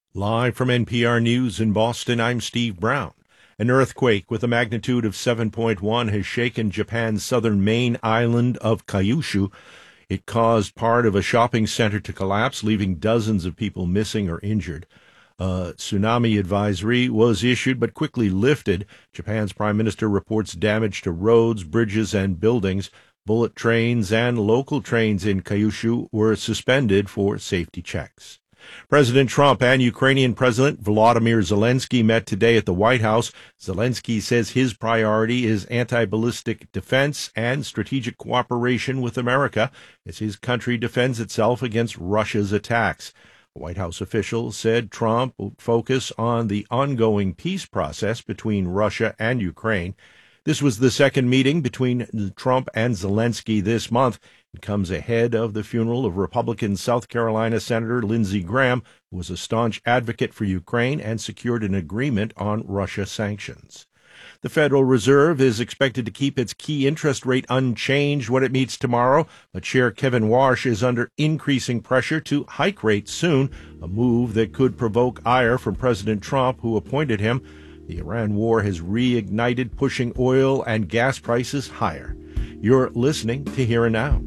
Live from NPR News in Boston, I'm Steve Brown. An earthquake with a magnitude of 7.1 has shaken Japan's southern main island of Kyushu. It caused part of a shopping center to collapse, leaving dozens of people missing or injured. A tsunami advisory was issued but quickly lifted. Japan's prime minister reports damage to roads, bridges, and buildings. Bullet trains and local trains in Kyushu were suspended for safety checks. President Trump and Ukrainian President Volodymyr Zelensky met today at the White House. Zelensky says his priority is anti-ballistic defense and strategic cooperation with America as his country defends itself against Russia's attacks. A White House official said Trump will focus on the ongoing peace process between Russia and Ukraine. This was the second meeting between Trump and Zelensky this month. It comes ahead of the funeral of Republican South Carolina Senator Lindsey Graham, who was a staunch advocate for Ukraine and secured an agreement on Russia sanctions. The Federal Reserve is expected to keep its key interest rate unchanged when it meets tomorrow, but Chair Kevin Warsh is under increasing pressure to hike rates soon, a move that could provoke ire from President Trump, who appointed him. The Iran war has reignited, pushing oil and gas prices higher. You're listening to Here and Now.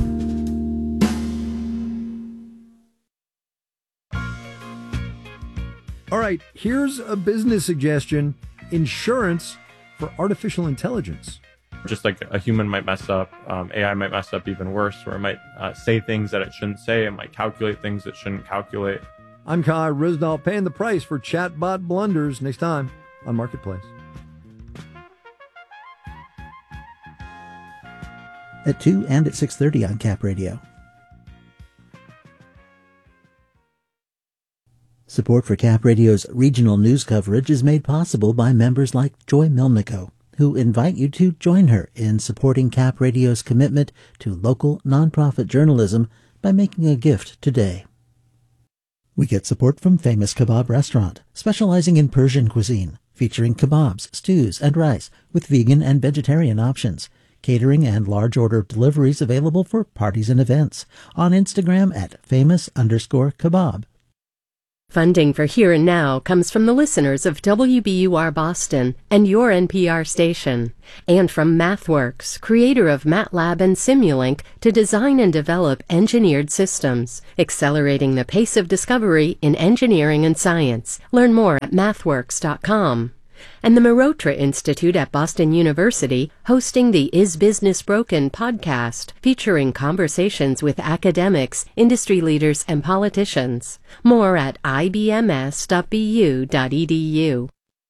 All right, here's a business suggestion. Insurance for artificial intelligence. Just like a human might mess up, AI might mess up even worse, or it might say things that it shouldn't say. It might calculate things it shouldn't calculate. I'm Kai Risdall, paying the price for chatbot blunders next time on Marketplace. At 2 and at 6:30 on Cap Radio. Support for Cap Radio's regional news coverage is made possible by members like Joy Melnico, who invite you to join her in supporting Cap Radio's commitment to local nonprofit journalism by making a gift today. We get support from Famous Kebab Restaurant, specializing in Persian cuisine, featuring kebabs, stews, and rice with vegan and vegetarian options. Catering and large order deliveries available for parties and events. On Instagram at famous_kebab. Funding for Here and Now comes from the listeners of WBUR Boston and your NPR station, and from MathWorks, creator of MATLAB and Simulink, to design and develop engineered systems, accelerating the pace of discovery in engineering and science. Learn more at mathworks.com. And the Mehrotra Institute at Boston University, hosting the Is Business Broken podcast, featuring conversations with academics, industry leaders, and politicians. More at ibms.bu.edu.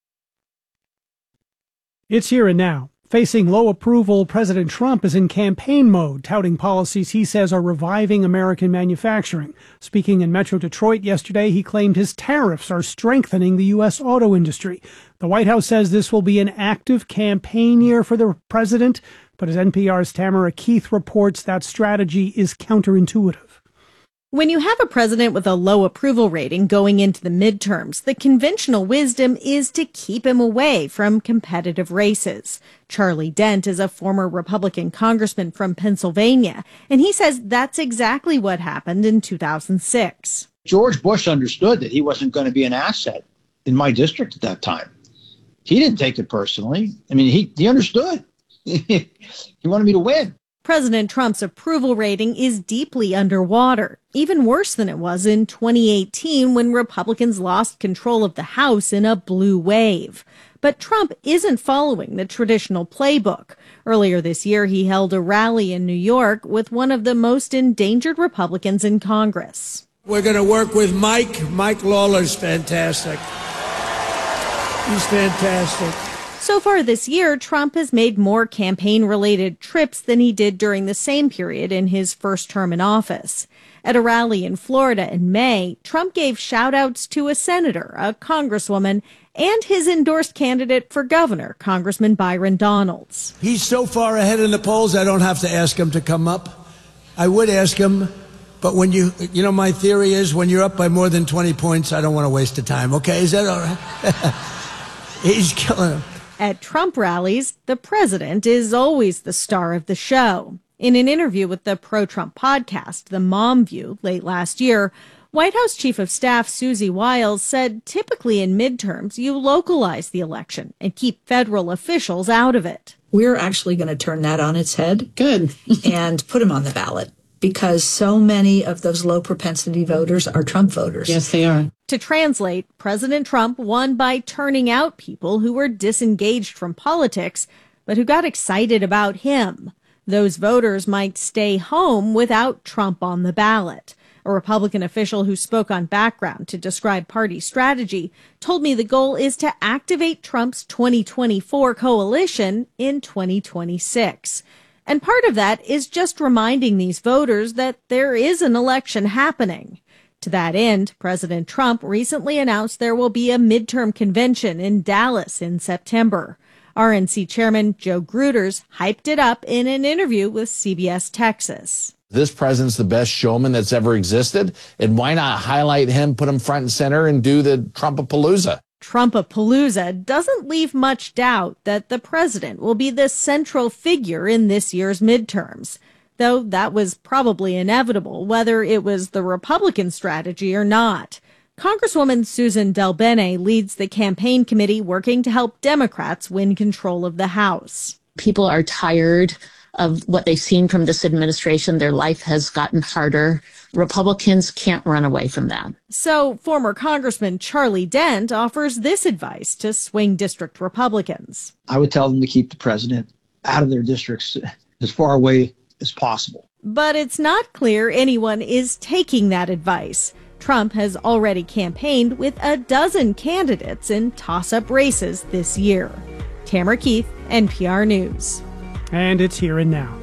It's Here and Now. Facing low approval, President Trump is in campaign mode, touting policies he says are reviving American manufacturing. Speaking in Metro Detroit yesterday, he claimed his tariffs are strengthening the U.S. auto industry. The White House says this will be an active campaign year for the president, but as NPR's Tamara Keith reports, that strategy is counterintuitive. When you have a president with a low approval rating going into the midterms, the conventional wisdom is to keep him away from competitive races. Charlie Dent is a former Republican congressman from Pennsylvania, and he says that's exactly what happened in 2006. George Bush understood that he wasn't going to be an asset in my district at that time. He didn't take it personally. I mean, he understood. He wanted me to win. President Trump's approval rating is deeply underwater, even worse than it was in 2018 when Republicans lost control of the House in a blue wave. But Trump isn't following the traditional playbook. Earlier this year, he held a rally in New York with one of the most endangered Republicans in Congress. We're going to work with Mike. Mike Lawler's fantastic. He's fantastic. So far this year, Trump has made more campaign-related trips than he did during the same period in his first term in office. At a rally in Florida in May, Trump gave shout-outs to a senator, a congresswoman, and his endorsed candidate for governor, Congressman Byron Donalds. He's so far ahead in the polls, I don't have to ask him to come up. I would ask him, but when you know, my theory is when you're up by more than 20 points, I don't want to waste the time. Okay, is that all right? He's killing him. At Trump rallies, the president is always the star of the show. In an interview with the pro-Trump podcast, The Mom View, late last year, White House Chief of Staff Susie Wiles said typically in midterms, you localize the election and keep federal officials out of it. We're actually going to turn that on its head. Good. And put them on the ballot, because so many of those low propensity voters are Trump voters. Yes, they are. To translate, President Trump won by turning out people who were disengaged from politics, but who got excited about him. Those voters might stay home without Trump on the ballot. A Republican official who spoke on Background to describe party strategy told me the goal is to activate Trump's 2024 coalition in 2026. And part of that is just reminding these voters that there is an election happening. To that end, President Trump recently announced there will be a midterm convention in Dallas in September. RNC Chairman Joe Gruters hyped it up in an interview with CBS Texas. This president's the best showman that's ever existed, and why not highlight him, put him front and center, and do the Trumpapalooza? Trumpapalooza doesn't leave much doubt that the president will be the central figure in this year's midterms, though that was probably inevitable, whether it was the Republican strategy or not. Congresswoman Susan DelBene leads the campaign committee working to help Democrats win control of the House. People are tired of what they've seen from this administration. Their life has gotten harder. Republicans can't run away from that. So former Congressman Charlie Dent offers this advice to swing district Republicans. I would tell them to keep the president out of their districts as far away as possible. But it's not clear anyone is taking that advice. Trump has already campaigned with a dozen candidates in toss-up races this year. Tamara Keith, NPR News. And it's Here and Now.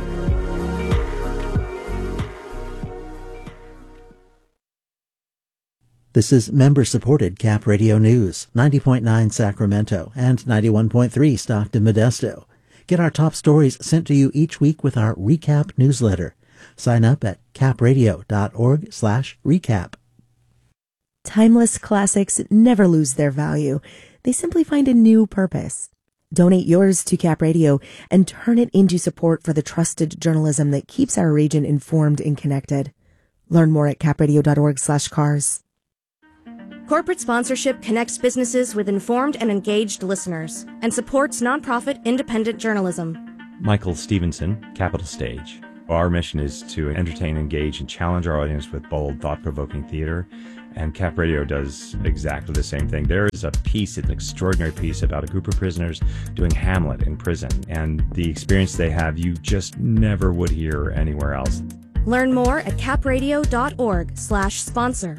This is member-supported Cap Radio News, 90.9 Sacramento and 91.3 Stockton Modesto. Get our top stories sent to you each week with our Recap newsletter. Sign up at capradio.org/recap. Timeless classics never lose their value. They simply find a new purpose. Donate yours to Cap Radio and turn it into support for the trusted journalism that keeps our region informed and connected. Learn more at capradio.org/cars. Corporate sponsorship connects businesses with informed and engaged listeners and supports nonprofit independent journalism. Michael Stevenson, Capital Stage. Our mission is to entertain, engage, and challenge our audience with bold, thought-provoking theater, and Cap Radio does exactly the same thing. There is a piece, an extraordinary piece about a group of prisoners doing Hamlet in prison, and the experience they have you just never would hear anywhere else. Learn more at capradio.org/sponsor.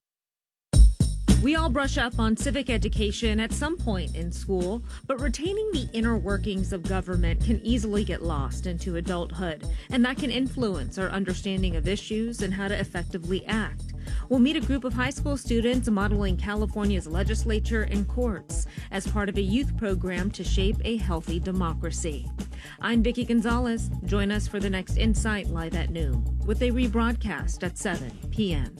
We all brush up on civic education at some point in school, but retaining the inner workings of government can easily get lost into adulthood, and that can influence our understanding of issues and how to effectively act. We'll meet a group of high school students modeling California's legislature and courts as part of a youth program to shape a healthy democracy. I'm Vicki Gonzalez. Join us for the next Insight live at noon, with a rebroadcast at 7 p.m.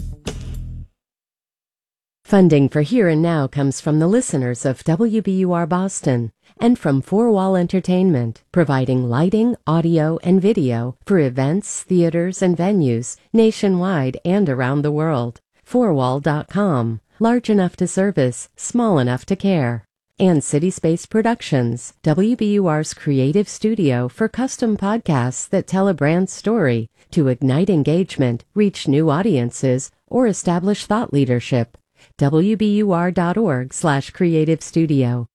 Funding for Here and Now comes from the listeners of WBUR Boston and from Four Wall Entertainment, providing lighting, audio, and video for events, theaters, and venues nationwide and around the world. Fourwall.com, large enough to service, small enough to care. And City Space Productions, WBUR's creative studio for custom podcasts that tell a brand story to ignite engagement, reach new audiences, or establish thought leadership. WBUR.org/creative studio.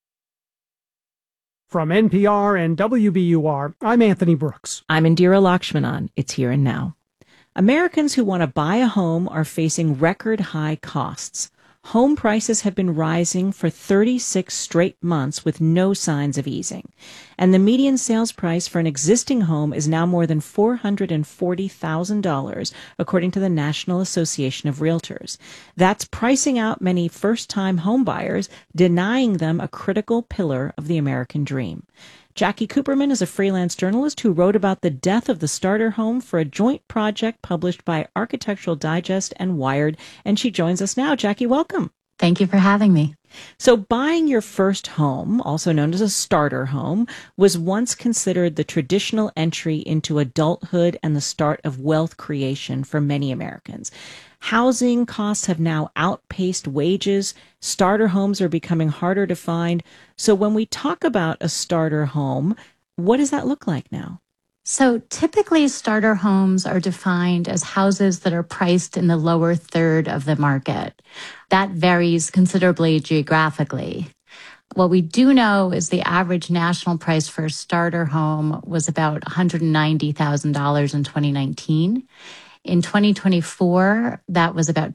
From NPR and WBUR, I'm Anthony Brooks. I'm Indira Lakshmanan. It's Here and Now. Americans who want to buy a home are facing record high costs. Home prices have been rising for 36 straight months with no signs of easing. And the median sales price for an existing home is now more than $440,000, according to the National Association of Realtors. That's pricing out many first-time home buyers, denying them a critical pillar of the American dream. Jackie Cooperman is a freelance journalist who wrote about the death of the starter home for a joint project published by Architectural Digest and Wired, and she joins us now. Jackie, welcome. Thank you for having me. So buying your first home, also known as a starter home, was once considered the traditional entry into adulthood and the start of wealth creation for many Americans. Housing costs have now outpaced wages. Starter homes are becoming harder to find. So when we talk about a starter home, what does that look like now? So typically starter homes are defined as houses that are priced in the lower third of the market. That varies considerably geographically. What we do know is the average national price for a starter home was about $190,000 in 2019. In 2024, that was about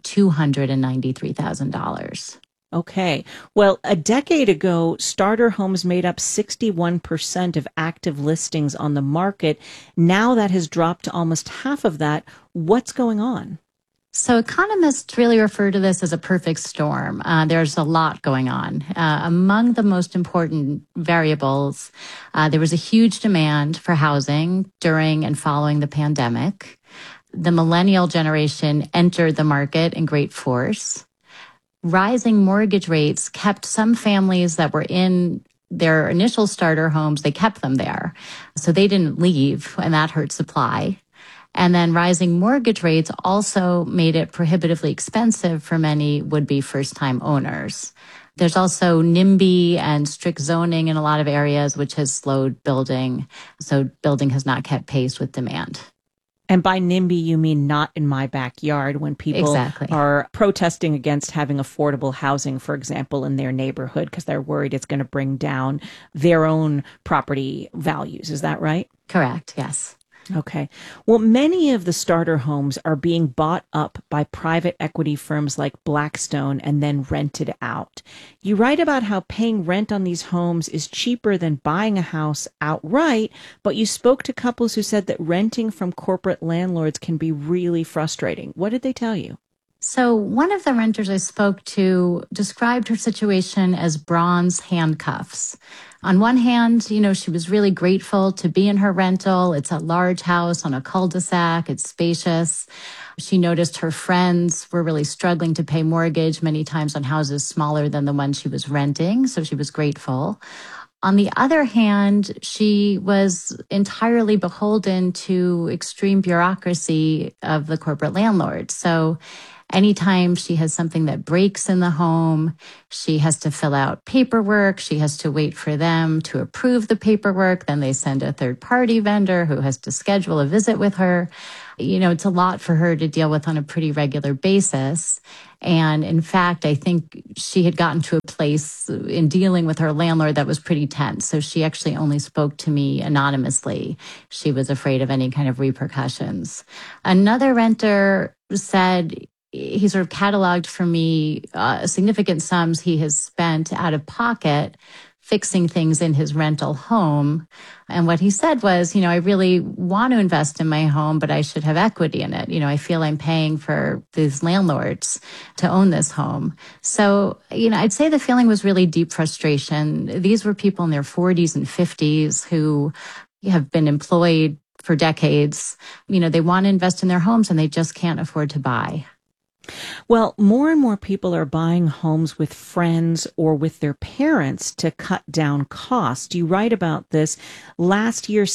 $293,000. Okay. Well, a decade ago, starter homes made up 61% of active listings on the market. Now that has dropped to almost half of that. What's going on? So economists really refer to this as a perfect storm. There's a lot going on. Among the most important variables, there was a huge demand for housing during and following the pandemic. The millennial generation entered the market in great force. Rising mortgage rates kept some families that were in their initial starter homes, they kept them there. So they didn't leave, and that hurt supply. And then rising mortgage rates also made it prohibitively expensive for many would-be first-time owners. There's also NIMBY and strict zoning in a lot of areas, which has slowed building. So building has not kept pace with demand. And by NIMBY, you mean not in my backyard, when people are protesting against having affordable housing, for example, in their neighborhood because they're worried it's going to bring down their own property values. Is that right? Correct, yes. Okay. Well, many of the starter homes are being bought up by private equity firms like Blackstone and then rented out. You write about how paying rent on these homes is cheaper than buying a house outright, but you spoke to couples who said that renting from corporate landlords can be really frustrating. What did they tell you? So one of the renters I spoke to described her situation as bronze handcuffs. On one hand, she was really grateful to be in her rental. It's a large house on a cul-de-sac. It's spacious. She noticed her friends were really struggling to pay mortgage, many times on houses smaller than the one she was renting. So she was grateful. On the other hand, she was entirely beholden to extreme bureaucracy of the corporate landlord. So anytime she has something that breaks in the home, she has to fill out paperwork. She has to wait for them to approve the paperwork. Then they send a third-party vendor who has to schedule a visit with her. It's a lot for her to deal with on a pretty regular basis. And in fact, I think she had gotten to a place in dealing with her landlord that was pretty tense. So she actually only spoke to me anonymously. She was afraid of any kind of repercussions. Another renter said he sort of cataloged for me significant sums he has spent out of pocket fixing things in his rental home. And what he said was, I really want to invest in my home, but I should have equity in it. I feel I'm paying for these landlords to own this home. So, I'd say the feeling was really deep frustration. These were people in their 40s and 50s who have been employed for decades. They want to invest in their homes and they just can't afford to buy. Well, more and more people are buying homes with friends or with their parents to cut down costs. You write about this. Last year,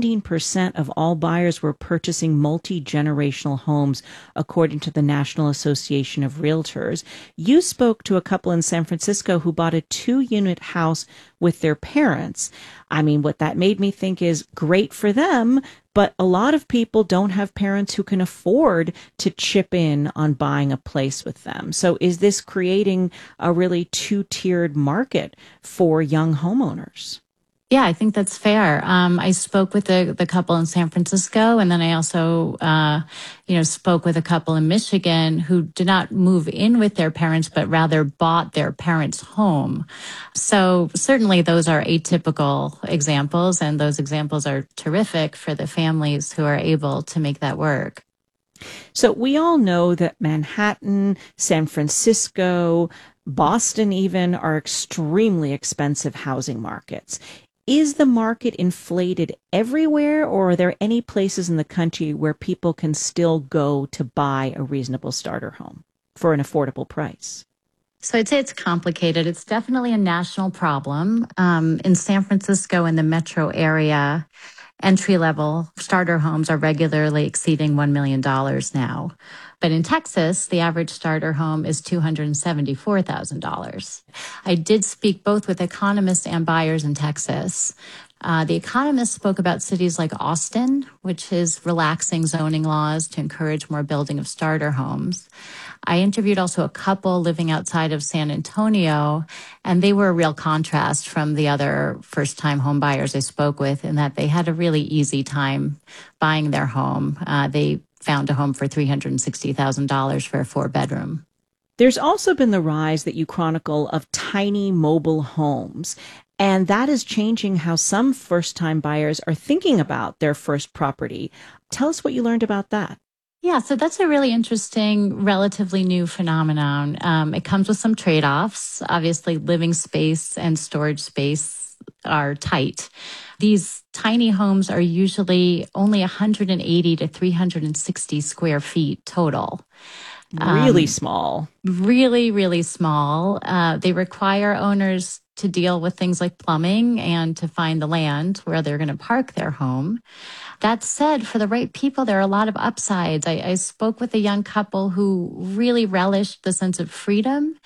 17% of all buyers were purchasing multi-generational homes, according to the National Association of Realtors. You spoke to a couple in San Francisco who bought a 2-unit house with their parents. I mean, what that made me think is great for them, but a lot of people don't have parents who can afford to chip in on buying a place with them. So is this creating a really two-tiered market for young homeowners? Yeah, I think that's fair. I spoke with the couple in San Francisco, and then I also, spoke with a couple in Michigan who did not move in with their parents, but rather bought their parents' home. So certainly those are atypical examples, and those examples are terrific for the families who are able to make that work. So we all know that Manhattan, San Francisco, Boston even are extremely expensive housing markets. Is the market inflated everywhere, or are there any places in the country where people can still go to buy a reasonable starter home for an affordable price? So I'd say it's complicated. It's definitely a national problem. In San Francisco, in the metro area, entry-level starter homes are regularly exceeding $1 million now. But in Texas, the average starter home is $274,000. I did speak both with economists and buyers in Texas. The economists spoke about cities like Austin, which is relaxing zoning laws to encourage more building of starter homes. I interviewed also a couple living outside of San Antonio, and they were a real contrast from the other first-time home buyers I spoke with in that they had a really easy time buying their home. They found a home for $360,000 for a 4-bedroom. There's also been the rise that you chronicle of tiny mobile homes, and that is changing how some first-time buyers are thinking about their first property. Tell us what you learned about that. Yeah, so that's a really interesting, relatively new phenomenon. It comes with some trade-offs. Obviously, living space and storage space are tight. These tiny homes are usually only 180 to 360 square feet total. Really small. Really, really small. They require owners to deal with things like plumbing and to find the land where they're going to park their home. That said, for the right people, there are a lot of upsides. I spoke with a young couple who really relished the sense of freedom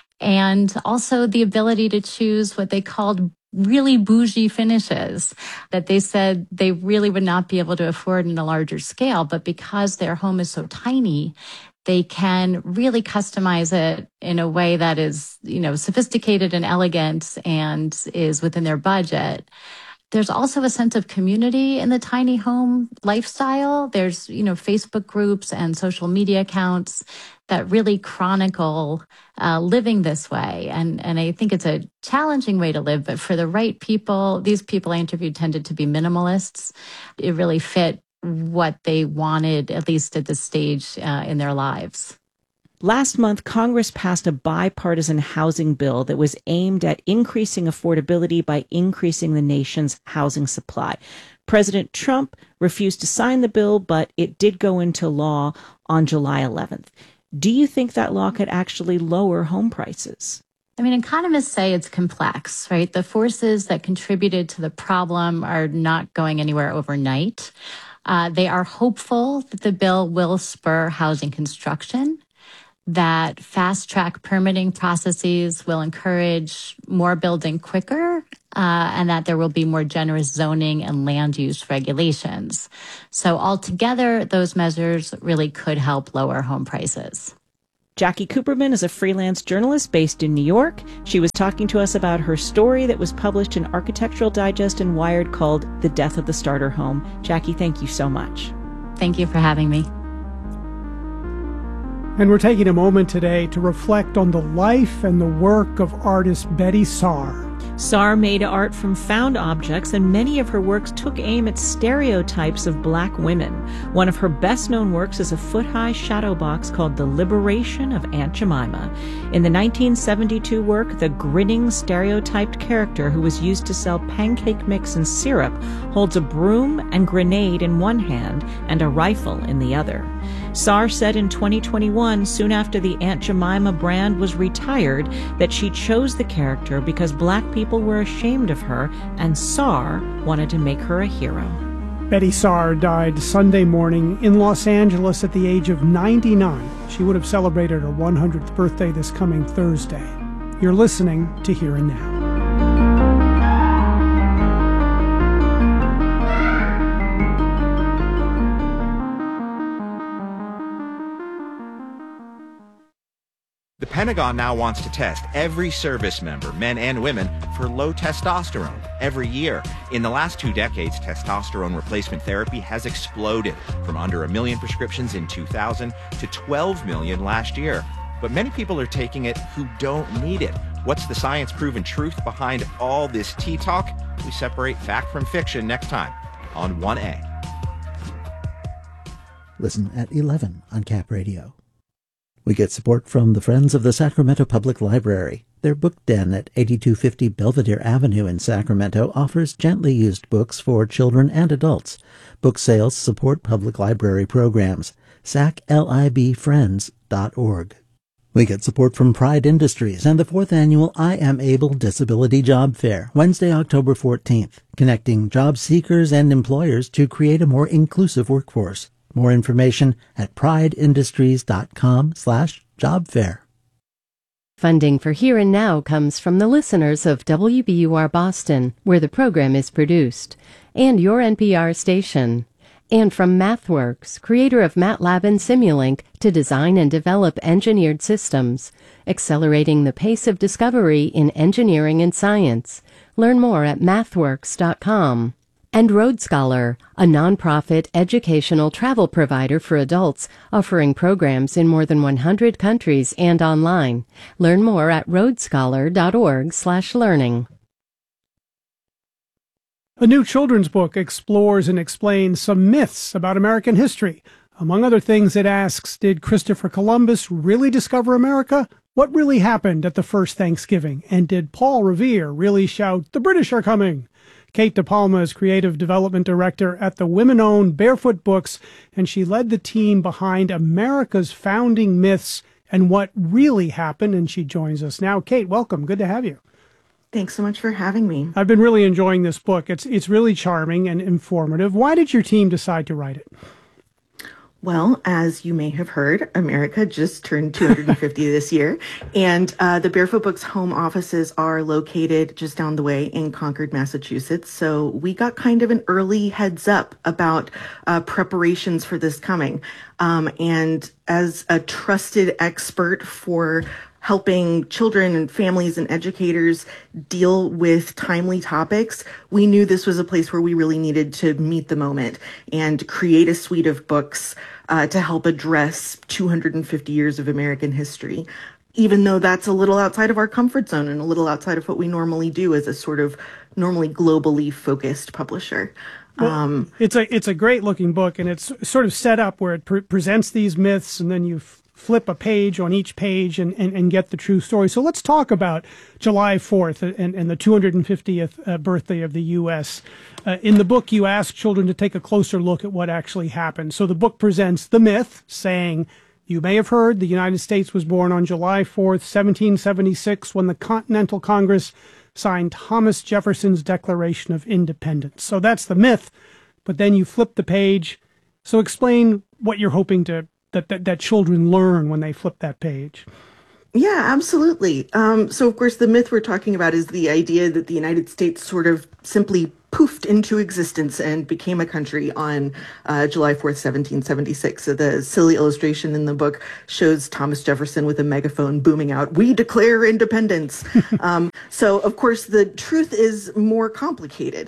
and also the ability to choose what they called really bougie finishes that they said they really would not be able to afford in a larger scale. But because their home is so tiny, they can really customize it in a way that is, sophisticated and elegant and is within their budget. There's also a sense of community in the tiny home lifestyle. There's, Facebook groups and social media accounts that really chronicle living this way. And I think it's a challenging way to live, but for the right people, these people I interviewed tended to be minimalists. It really fit what they wanted, at least at this stage in their lives. Last month, Congress passed a bipartisan housing bill that was aimed at increasing affordability by increasing the nation's housing supply. President Trump refused to sign the bill, but it did go into law on July 11th. Do you think that law could actually lower home prices? I mean, economists say it's complex, right? The forces that contributed to the problem are not going anywhere overnight. They are hopeful that the bill will spur housing construction, that fast-track permitting processes will encourage more building quicker, and that there will be more generous zoning and land use regulations. So altogether, those measures really could help lower home prices. Jackie Cooperman is a freelance journalist based in New York. She was talking to us about her story that was published in Architectural Digest and Wired called The Death of the Starter Home. Jackie, thank you so much. Thank you for having me. And we're taking a moment today to reflect on the life and the work of artist Betty Saar. Saar made art from found objects, and many of her works took aim at stereotypes of black women. One of her best-known works is a foot-high shadow box called The Liberation of Aunt Jemima. In the 1972 work, the grinning, stereotyped character who was used to sell pancake mix and syrup holds a broom and grenade in one hand and a rifle in the other. Saar said in 2021, soon after the Aunt Jemima brand was retired, that she chose the character because black people were ashamed of her, and Saar wanted to make her a hero. Betty Saar died Sunday morning in Los Angeles at the age of 99. She would have celebrated her 100th birthday this coming Thursday. You're listening to Here and Now. The Pentagon now wants to test every service member, men and women, for low testosterone every year. In the last 2 decades, testosterone replacement therapy has exploded from under 1 million prescriptions in 2000 to 12 million last year. But many people are taking it who don't need it. What's the science-proven truth behind all this tea talk? We separate fact from fiction next time on 1A. Listen at 11 on Cap Radio. We get support from the Friends of the Sacramento Public Library. Their book den at 8250 Belvedere Avenue in Sacramento offers gently used books for children and adults. Book sales support public library programs. saclibfriends.org. We get support from Pride Industries and the 4th annual I Am Able Disability Job Fair, Wednesday, October 14th, connecting job seekers and employers to create a more inclusive workforce. More information at prideindustries.com/jobfair. Funding for Here and Now comes from the listeners of WBUR Boston, where the program is produced, and your NPR station. And from MathWorks, creator of MATLAB and Simulink, to design and develop engineered systems, accelerating the pace of discovery in engineering and science. Learn more at mathworks.com. And Road Scholar, a nonprofit educational travel provider for adults, offering programs in more than 100 countries and online. Learn more at roadscholar.org/learning. A new children's book explores and explains some myths about American history. Among other things, it asks, did Christopher Columbus really discover America? What really happened at the first Thanksgiving? And did Paul Revere really shout, "The British are coming"? Kate DePalma is Creative Development Director at the women-owned Barefoot Books, and she led the team behind America's founding myths and what really happened, and she joins us now. Kate, welcome. Good to have you. Thanks so much for having me. I've been really enjoying this book. It's really charming and informative. Why did your team decide to write it? Well, as you may have heard, America just turned 250 this year, and the Barefoot Books home offices are located just down the way in Concord, Massachusetts. So we got kind of an early heads up about preparations for this coming. And as a trusted expert for helping children and families and educators deal with timely topics, we knew this was a place where we really needed to meet the moment and create a suite of books to help address 250 years of American history, even though that's a little outside of our comfort zone and a little outside of what we normally do as a sort of normally globally focused publisher. Well, it's a great looking book, and it's sort of set up where it presents these myths, and then you flip a page on each page and get the true story. So let's talk about July 4th and the 250th birthday of the U.S. In the book, you ask children to take a closer look at what actually happened. So the book presents the myth, saying, you may have heard the United States was born on July 4th, 1776, when the Continental Congress signed Thomas Jefferson's Declaration of Independence. So that's the myth, but then you flip the page. So explain what you're hoping that children learn when they flip that page. Yeah, absolutely. So, of course, the myth we're talking about is the idea that the United States sort of simply poofed into existence and became a country on July 4th, 1776. So the silly illustration in the book shows Thomas Jefferson with a megaphone booming out, "We declare independence." So, of course, the truth is more complicated.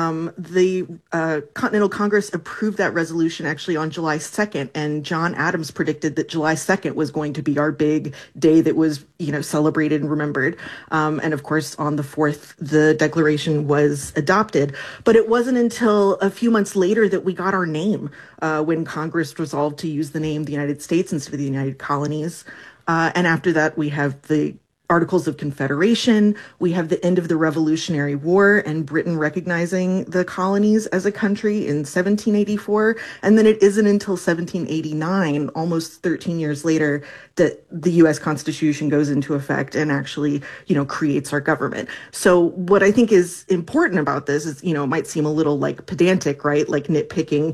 The Continental Congress approved that resolution actually on July 2nd, and John Adams predicted that July 2nd was going to be our big day that was, celebrated and remembered. And of course, on the 4th, the Declaration was adopted. But it wasn't until a few months later that we got our name, when Congress resolved to use the name the United States instead of the United Colonies. And after that, we have the Articles of Confederation. We have the end of the Revolutionary War and Britain recognizing the colonies as a country in 1784. And then it isn't until 1789, almost 13 years later, that the U.S. Constitution goes into effect and actually, creates our government. So what I think is important about this is, it might seem a little like pedantic, right? Like nitpicking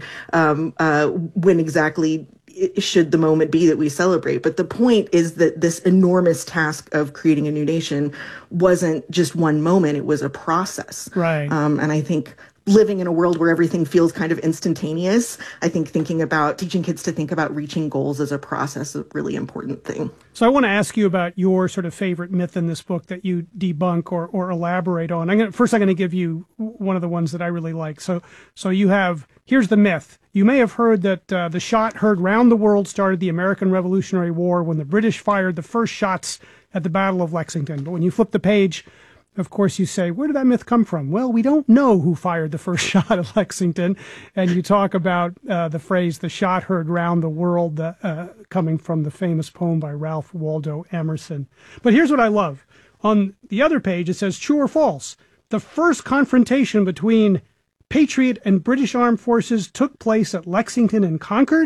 when exactly should the moment be that we celebrate. But the point is that this enormous task of creating a new nation wasn't just one moment, it was a process. Right. And I think living in a world where everything feels kind of instantaneous, I think thinking about teaching kids to think about reaching goals as a process is a really important thing. So I want to ask you about your sort of favorite myth in this book that you debunk or elaborate on. I'm going to give you one of the ones that I really like. So you have, here's the myth. You may have heard that the shot heard round the world started the American Revolutionary War when the British fired the first shots at the Battle of Lexington. But when you flip the page, of course, you say, where did that myth come from? Well, we don't know who fired the first shot at Lexington. And you talk about the phrase, the shot heard round the world, coming from the famous poem by Ralph Waldo Emerson. But here's what I love. On the other page, it says, true or false? The first confrontation between Patriot and British armed forces took place at Lexington and Concord.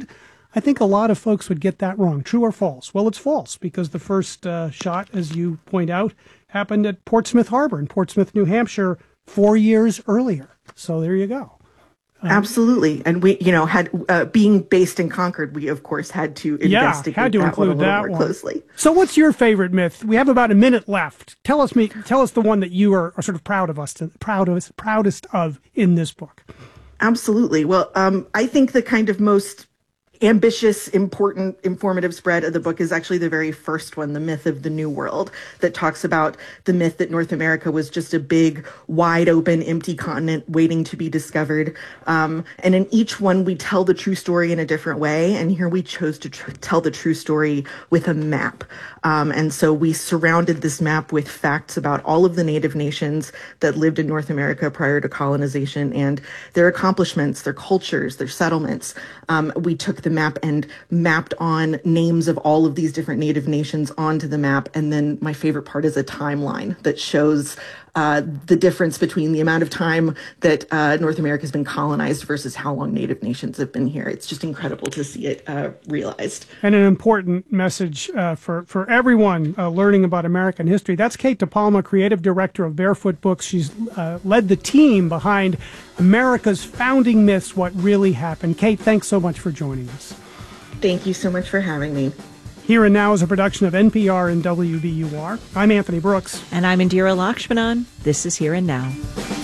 I think a lot of folks would get that wrong. True or false? Well, it's false because the first shot, as you point out, happened at Portsmouth Harbor in Portsmouth, New Hampshire, 4 years earlier. So there you go. Absolutely. And we, had being based in Concord, we, of course, had to investigate that one a little more closely. So what's your favorite myth? We have about a minute left. Tell us the one that you are sort of proudest of in this book. Absolutely. Well, I think the kind of most ambitious, important, informative spread of the book is actually the very first one, The Myth of the New World, that talks about the myth that North America was just a big, wide open, empty continent waiting to be discovered. And in each one, we tell the true story in a different way. And here we chose to tell the true story with a map. And so we surrounded this map with facts about all of the native nations that lived in North America prior to colonization and their accomplishments, their cultures, their settlements. We took the map and mapped on names of all of these different native nations onto the map. And then my favorite part is a timeline that shows the difference between the amount of time that North America has been colonized versus how long native nations have been here. It's just incredible to see it realized. And an important message for everyone learning about American history. That's Kate DePalma, creative director of Barefoot Books. She's led the team behind America's Founding Myths, What Really Happened. Kate, thanks so much for joining us. Thank you so much for having me. Here and Now is a production of NPR and WBUR. I'm Anthony Brooks. And I'm Indira Lakshmanan. This is Here and Now.